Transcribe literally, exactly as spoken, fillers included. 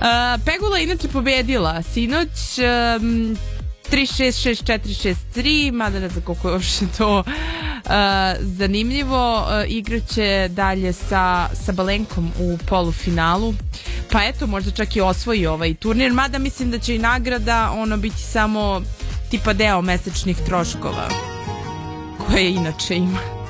Pegula je inače pobedila sinoć um, tri šest, šest četiri, šest tri, mada ne znam koliko je uopšte to uh, zanimljivo. Uh, igraće dalje sa Sabalenkom u polufinalu, pa eto, možda čak i osvoji ovaj turnir, mada mislim da će i nagrada ono biti samo tipa deo mesečnih troškova koje inače ima.